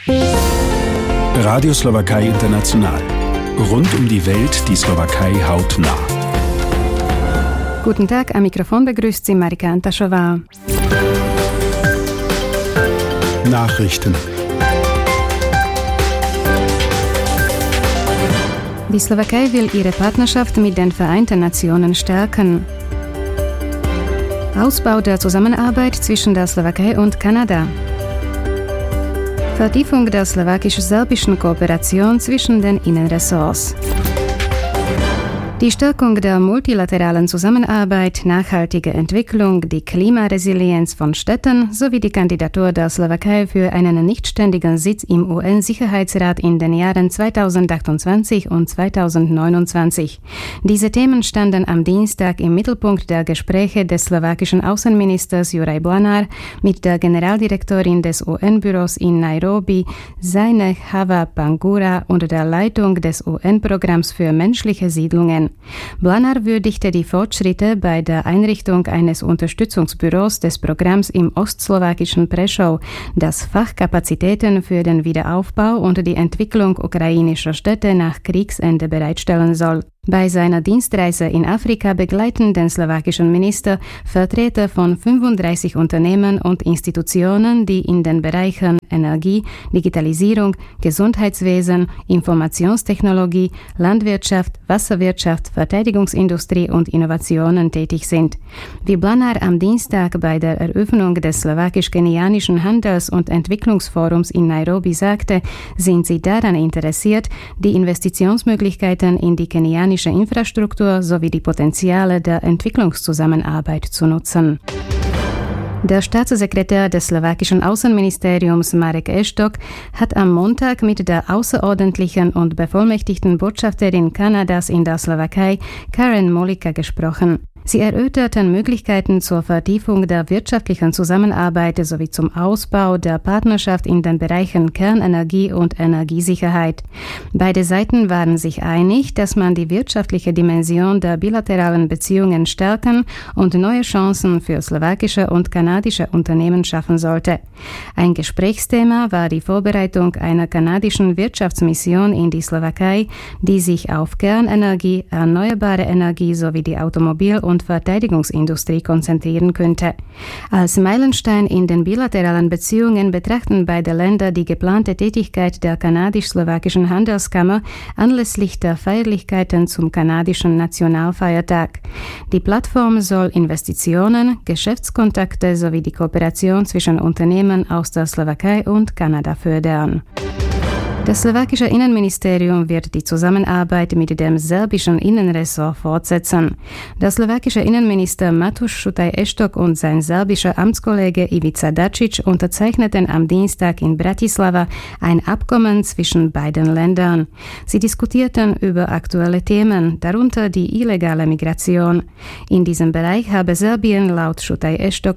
Radio Slowakei International. Rund um die Welt die Slowakei hautnah. Guten Tag, am Mikrofon begrüßt Sie Marika Antaschova. Nachrichten. Die Slowakei will ihre Partnerschaft mit den Vereinten Nationen stärken. Ausbau der Zusammenarbeit zwischen der Slowakei und Kanada. Vertiefung der slowakisch-serbischen Kooperation zwischen den Innenressorts. Die Stärkung der multilateralen Zusammenarbeit, nachhaltige Entwicklung, die Klimaresilienz von Städten sowie die Kandidatur der Slowakei für einen nichtständigen Sitz im UN-Sicherheitsrat in den Jahren 2028 und 2029. Diese Themen standen am Dienstag im Mittelpunkt der Gespräche des slowakischen Außenministers Juraj Blanár mit der Generaldirektorin des UN-Büros in Nairobi, Zajneh Hava Pangura, unter der Leitung des UN-Programms für menschliche Siedlungen. Blanár würdigte die Fortschritte bei der Einrichtung eines Unterstützungsbüros des Programms im ostslowakischen Prešov, das Fachkapazitäten für den Wiederaufbau und die Entwicklung ukrainischer Städte nach Kriegsende bereitstellen soll. Bei seiner Dienstreise in Afrika begleiten den slowakischen Minister Vertreter von 35 Unternehmen und Institutionen, die in den Bereichen Energie, Digitalisierung, Gesundheitswesen, Informationstechnologie, Landwirtschaft, Wasserwirtschaft, Verteidigungsindustrie und Innovationen tätig sind. Wie Blanár am Dienstag bei der Eröffnung des slowakisch-kenianischen Handels- und Entwicklungsforums in Nairobi sagte, sind sie daran interessiert, die Investitionsmöglichkeiten in die kenianische Infrastruktur sowie die Potenziale der Entwicklungszusammenarbeit zu nutzen. Der Staatssekretär des slowakischen Außenministeriums Marek Eštok hat am Montag mit der außerordentlichen und bevollmächtigten Botschafterin Kanadas in der Slowakei, Karen Molika, gesprochen. Sie erörterten Möglichkeiten zur Vertiefung der wirtschaftlichen Zusammenarbeit sowie zum Ausbau der Partnerschaft in den Bereichen Kernenergie und Energiesicherheit. Beide Seiten waren sich einig, dass man die wirtschaftliche Dimension der bilateralen Beziehungen stärken und neue Chancen für slowakische und kanadische Unternehmen schaffen sollte. Ein Gesprächsthema war die Vorbereitung einer kanadischen Wirtschaftsmission in die Slowakei, die sich auf Kernenergie, erneuerbare Energie sowie die Automobil- und Verteidigungsindustrie konzentrieren könnte. Als Meilenstein in den bilateralen Beziehungen betrachten beide Länder die geplante Tätigkeit der kanadisch-slowakischen Handelskammer anlässlich der Feierlichkeiten zum kanadischen Nationalfeiertag. Die Plattform soll Investitionen, Geschäftskontakte sowie die Kooperation zwischen Unternehmen aus der Slowakei und Kanada fördern. Das slowakische Innenministerium wird die Zusammenarbeit mit dem serbischen Innenressort fortsetzen. Der slowakische Innenminister Mateusz Šutaj-Eštok und sein serbischer Amtskollege Ivica Dačić unterzeichneten am Dienstag in Bratislava ein Abkommen zwischen beiden Ländern. Sie diskutierten über aktuelle Themen, darunter die illegale Migration. In diesem Bereich habe Serbien laut Šutaj-Eštok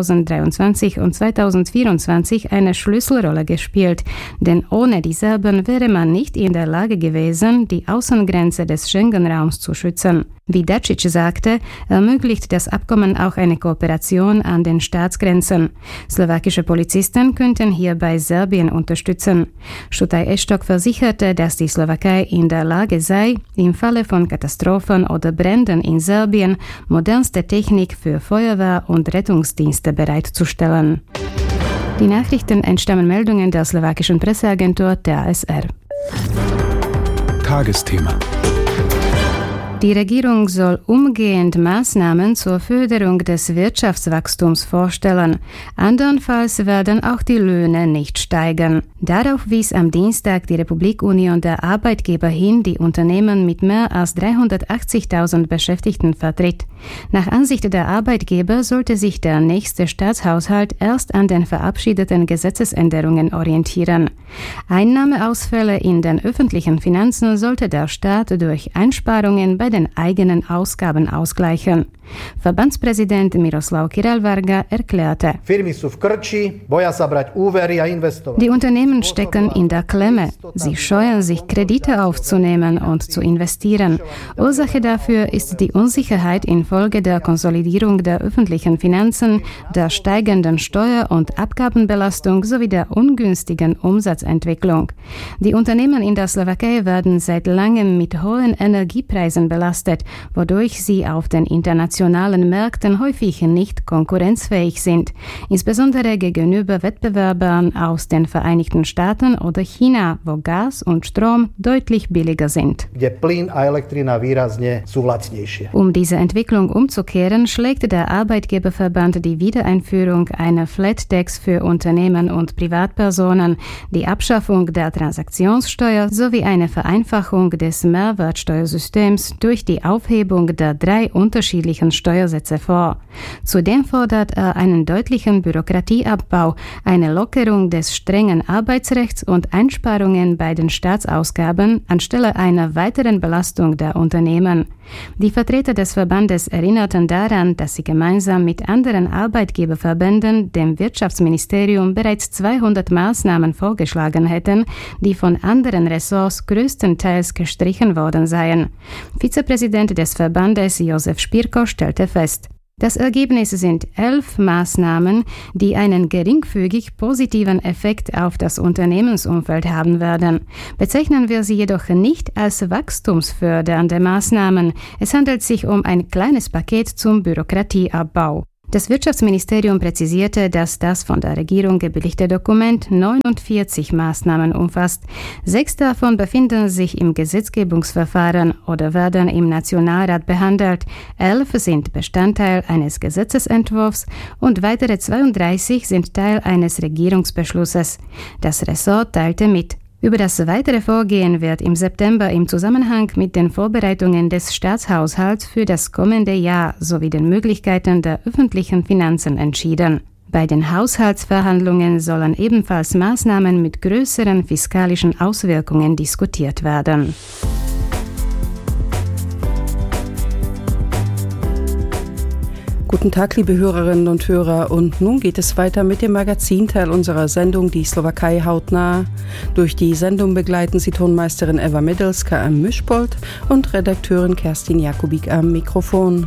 2023 und 2024 eine Schlüsselrolle gespielt, denn ohne die Serben wäre man nicht in der Lage gewesen, die Außengrenze des Schengen-Raums zu schützen. Wie Dačić sagte, ermöglicht das Abkommen auch eine Kooperation an den Staatsgrenzen. Slowakische Polizisten könnten hierbei Serbien unterstützen. Šutaj-Eštok versicherte, dass die Slowakei in der Lage sei, im Falle von Katastrophen oder Bränden in Serbien modernste Technik für Feuerwehr und Rettungsdienste bereitzustellen. Die Nachrichten entstammen Meldungen der slowakischen Presseagentur TASR. Tagesthema. Die Regierung soll umgehend Maßnahmen zur Förderung des Wirtschaftswachstums vorstellen. Andernfalls werden auch die Löhne nicht steigen. Darauf wies am Dienstag die Republik-Union der Arbeitgeber hin, die Unternehmen mit mehr als 380.000 Beschäftigten vertritt. Nach Ansicht der Arbeitgeber sollte sich der nächste Staatshaushalt erst an den verabschiedeten Gesetzesänderungen orientieren. Einnahmeausfälle in den öffentlichen Finanzen sollte der Staat durch Einsparungen bei den eigenen Ausgaben ausgleichen. Verbandspräsident Miroslav Kiralvarga erklärte: Die Unternehmen stecken in der Klemme. Sie scheuen sich, Kredite aufzunehmen und zu investieren. Ursache dafür ist die Unsicherheit infolge der Konsolidierung der öffentlichen Finanzen, der steigenden Steuer- und Abgabenbelastung sowie der ungünstigen Umsatzentwicklung. Die Unternehmen in der Slowakei werden seit langem mit hohen Energiepreisen belastet, wodurch sie auf den internationalen Märkten häufig nicht konkurrenzfähig sind, insbesondere gegenüber Wettbewerbern aus den Vereinigten Staaten oder China, wo Gas und Strom deutlich billiger sind. Um diese Entwicklung umzukehren, schlägt der Arbeitgeberverband die Wiedereinführung einer Flat Tax für Unternehmen und Privatpersonen, die Abschaffung der Transaktionssteuer sowie eine Vereinfachung des Mehrwertsteuersystems durch die Aufhebung der 3 unterschiedlichen Steuersätze vor. Zudem fordert er einen deutlichen Bürokratieabbau, eine Lockerung des strengen Arbeitsrechts und Einsparungen bei den Staatsausgaben anstelle einer weiteren Belastung der Unternehmen. Die Vertreter des Verbandes erinnerten daran, dass sie gemeinsam mit anderen Arbeitgeberverbänden dem Wirtschaftsministerium bereits 200 Maßnahmen vorgeschlagen hätten, die von anderen Ressorts größtenteils gestrichen worden seien. Vizepräsident des Verbandes Josef Spirko stellte fest: Das Ergebnis sind 11 Maßnahmen, die einen geringfügig positiven Effekt auf das Unternehmensumfeld haben werden. Bezeichnen wir sie jedoch nicht als wachstumsfördernde Maßnahmen. Es handelt sich um ein kleines Paket zum Bürokratieabbau. Das Wirtschaftsministerium präzisierte, dass das von der Regierung gebilligte Dokument 49 Maßnahmen umfasst. 6 davon befinden sich im Gesetzgebungsverfahren oder werden im Nationalrat behandelt. 11 sind Bestandteil eines Gesetzesentwurfs und weitere 32 sind Teil eines Regierungsbeschlusses. Das Ressort teilte mit: Über das weitere Vorgehen wird im September im Zusammenhang mit den Vorbereitungen des Staatshaushalts für das kommende Jahr sowie den Möglichkeiten der öffentlichen Finanzen entschieden. Bei den Haushaltsverhandlungen sollen ebenfalls Maßnahmen mit größeren fiskalischen Auswirkungen diskutiert werden. Guten Tag, liebe Hörerinnen und Hörer, und nun geht es weiter mit dem Magazinteil unserer Sendung Die Slowakei hautnah. Durch die Sendung begleiten Sie Tonmeisterin Eva Medelska am Mischpult und Redakteurin Kerstin Jakubik am Mikrofon.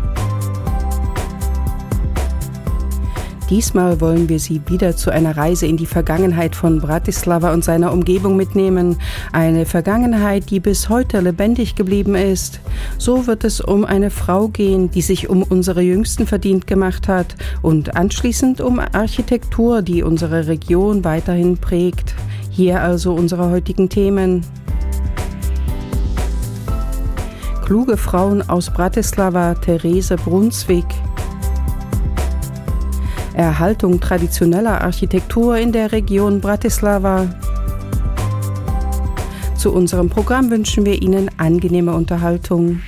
Diesmal wollen wir Sie wieder zu einer Reise in die Vergangenheit von Bratislava und seiner Umgebung mitnehmen. Eine Vergangenheit, die bis heute lebendig geblieben ist. So wird es um eine Frau gehen, die sich um unsere Jüngsten verdient gemacht hat, und anschließend um Architektur, die unsere Region weiterhin prägt. Hier also unsere heutigen Themen. Kluge Frauen aus Bratislava, Therese Brunswick. Erhaltung traditioneller Architektur in der Region Bratislava. Zu unserem Programm wünschen wir Ihnen angenehme Unterhaltung.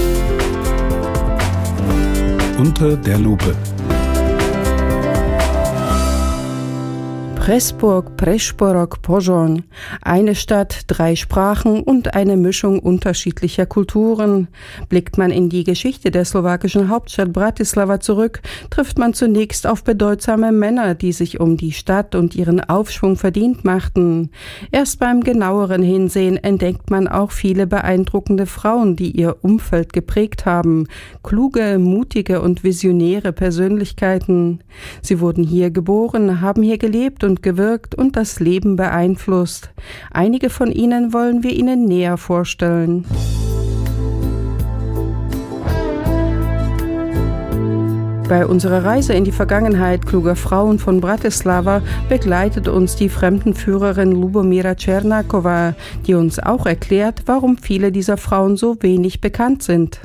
Unter der Lupe. Pressburg, Prešporok, Požoň. Eine Stadt, 3 Sprachen und eine Mischung unterschiedlicher Kulturen. Blickt man in die Geschichte der slowakischen Hauptstadt Bratislava zurück, trifft man zunächst auf bedeutsame Männer, die sich um die Stadt und ihren Aufschwung verdient machten. Erst beim genaueren Hinsehen entdeckt man auch viele beeindruckende Frauen, die ihr Umfeld geprägt haben. Kluge, mutige und visionäre Persönlichkeiten. Sie wurden hier geboren, haben hier gelebt und gewirkt und das Leben beeinflusst. Einige von ihnen wollen wir Ihnen näher vorstellen. Bei unserer Reise in die Vergangenheit kluger Frauen von Bratislava begleitet uns die Fremdenführerin Lubomira Černáková, die uns auch erklärt, warum viele dieser Frauen so wenig bekannt sind.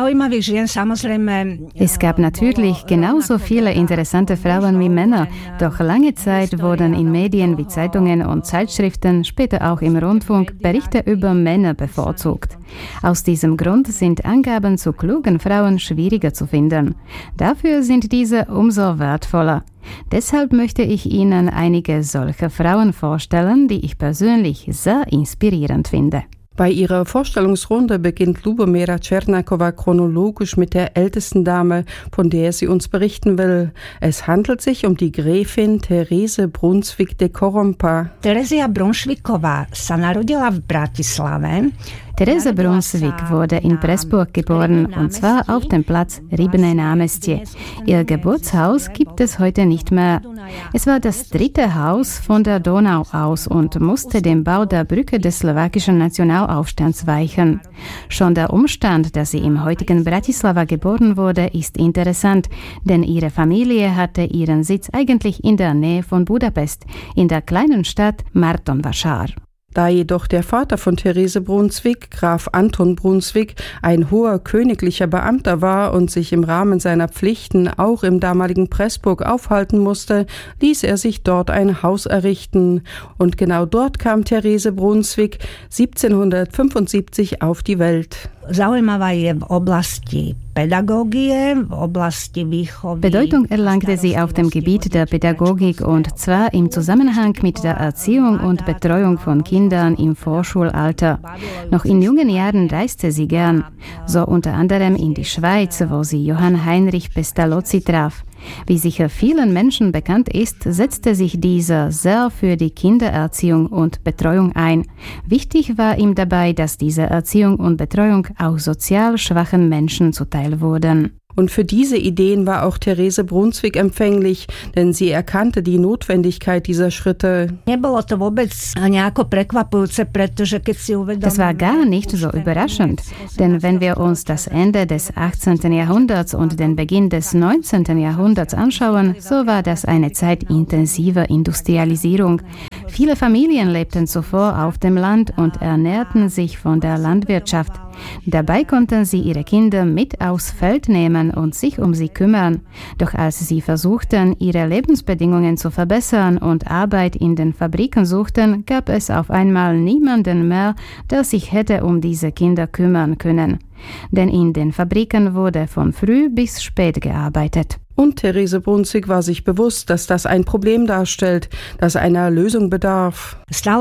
Es gab natürlich genauso viele interessante Frauen wie Männer, doch lange Zeit wurden in Medien wie Zeitungen und Zeitschriften, später auch im Rundfunk, Berichte über Männer bevorzugt. Aus diesem Grund sind Angaben zu klugen Frauen schwieriger zu finden. Dafür sind diese umso wertvoller. Deshalb möchte ich Ihnen einige solcher Frauen vorstellen, die ich persönlich sehr inspirierend finde. Bei ihrer Vorstellungsrunde beginnt Lubomira Černáková chronologisch mit der ältesten Dame, von der sie uns berichten will. Es handelt sich um die Gräfin Therese Brunswick de Korompa. Teresia Brunswicková sa narodila v Bratislave. Therese Brunswick wurde in Pressburg geboren, und zwar auf dem Platz Rybné námestie. Ihr Geburtshaus gibt es heute nicht mehr. Es war das dritte Haus von der Donau aus und musste dem Bau der Brücke des slowakischen Nationalaufstands weichen. Schon der Umstand, dass sie im heutigen Bratislava geboren wurde, ist interessant, denn ihre Familie hatte ihren Sitz eigentlich in der Nähe von Budapest, in der kleinen Stadt Martonvasár. Da jedoch der Vater von Therese Brunswick, Graf Anton Brunswick, ein hoher königlicher Beamter war und sich im Rahmen seiner Pflichten auch im damaligen Pressburg aufhalten musste, ließ er sich dort ein Haus errichten. Und genau dort kam Therese Brunswick 1775 auf die Welt. Bedeutung erlangte sie auf dem Gebiet der Pädagogik, und zwar im Zusammenhang mit der Erziehung und Betreuung von Kindern im Vorschulalter. Noch in jungen Jahren reiste sie gern, so unter anderem in die Schweiz, wo sie Johann Heinrich Pestalozzi traf. Wie sicher vielen Menschen bekannt ist, setzte sich dieser sehr für die Kindererziehung und Betreuung ein. Wichtig war ihm dabei, dass diese Erziehung und Betreuung auch sozial schwachen Menschen zuteil wurden. Und für diese Ideen war auch Therese Brunswick empfänglich, denn sie erkannte die Notwendigkeit dieser Schritte. Das war gar nicht so überraschend, denn wenn wir uns das Ende des 18. Jahrhunderts und den Beginn des 19. Jahrhunderts anschauen, so war das eine Zeit intensiver Industrialisierung. Viele Familien lebten zuvor auf dem Land und ernährten sich von der Landwirtschaft. Dabei konnten sie ihre Kinder mit aufs Feld nehmen und sich um sie kümmern. Doch als sie versuchten, ihre Lebensbedingungen zu verbessern und Arbeit in den Fabriken suchten, gab es auf einmal niemanden mehr, der sich hätte um diese Kinder kümmern können. Denn in den Fabriken wurde von früh bis spät gearbeitet. Und Therese Brunswick war sich bewusst, dass das ein Problem darstellt, das einer Lösung bedarf.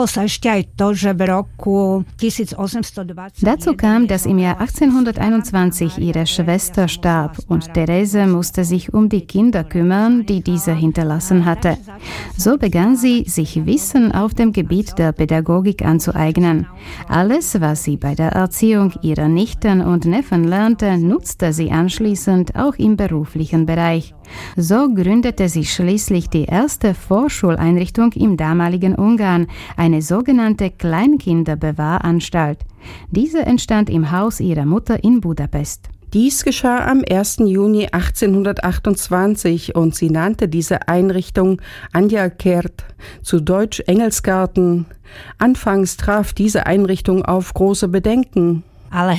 Dazu kam, dass im Jahr 1821 ihre Schwester starb und Therese musste sich um die Kinder kümmern, die diese hinterlassen hatte. So begann sie, sich Wissen auf dem Gebiet der Pädagogik anzueignen. Alles, was sie bei der Erziehung ihrer Nichten und Neffen lernte, nutzte sie anschließend auch im beruflichen Bereich. So gründete sie schließlich die erste Vorschuleinrichtung im damaligen Ungarn, eine sogenannte Kleinkinderbewahranstalt. Diese entstand im Haus ihrer Mutter in Budapest. Dies geschah am 1. Juni 1828 und sie nannte diese Einrichtung Angyalkert, zu Deutsch Engelsgarten. Anfangs traf diese Einrichtung auf große Bedenken. Aber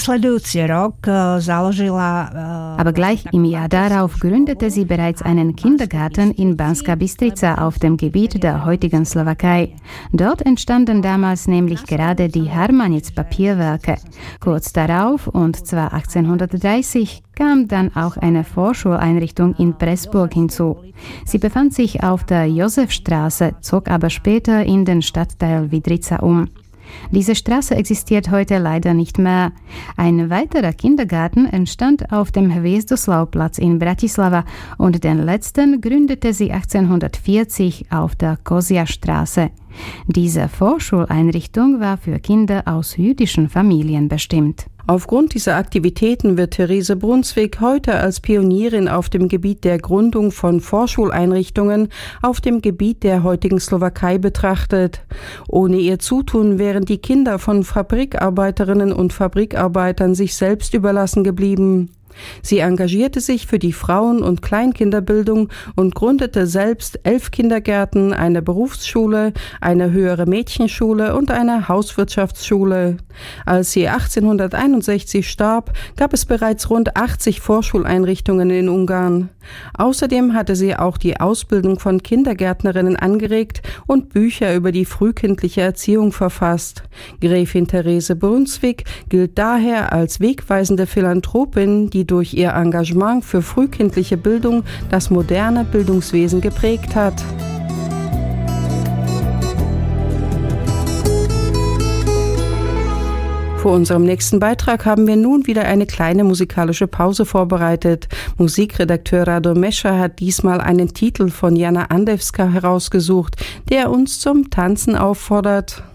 gleich im Jahr darauf gründete sie bereits einen Kindergarten in Banská Bystrica auf dem Gebiet der heutigen Slowakei. Dort entstanden damals nämlich gerade die Harmanic-Papierwerke. Kurz darauf, und zwar 1830, kam dann auch eine Vorschuleinrichtung in Pressburg hinzu. Sie befand sich auf der Josefstraße, zog aber später in den Stadtteil Vidrica um. Diese Straße existiert heute leider nicht mehr. Ein weiterer Kindergarten entstand auf dem Hviezdoslav-Platz in Bratislava und den letzten gründete sie 1840 auf der Kozia-Straße. Diese Vorschuleinrichtung war für Kinder aus jüdischen Familien bestimmt. Aufgrund dieser Aktivitäten wird Therese Brunswick heute als Pionierin auf dem Gebiet der Gründung von Vorschuleinrichtungen auf dem Gebiet der heutigen Slowakei betrachtet. Ohne ihr Zutun wären die Kinder von Fabrikarbeiterinnen und Fabrikarbeitern sich selbst überlassen geblieben. Sie engagierte sich für die Frauen- und Kleinkinderbildung und gründete selbst 11 Kindergärten, eine Berufsschule, eine höhere Mädchenschule und eine Hauswirtschaftsschule. Als sie 1861 starb, gab es bereits rund 80 Vorschuleinrichtungen in Ungarn. Außerdem hatte sie auch die Ausbildung von Kindergärtnerinnen angeregt und Bücher über die frühkindliche Erziehung verfasst. Gräfin Therese Brunswick gilt daher als wegweisende Philanthropin, die durch ihr Engagement für frühkindliche Bildung das moderne Bildungswesen geprägt hat. Vor unserem nächsten Beitrag haben wir nun wieder eine kleine musikalische Pause vorbereitet. Musikredakteur Rado Mescha hat diesmal einen Titel von Jana Andewska herausgesucht, der uns zum Tanzen auffordert.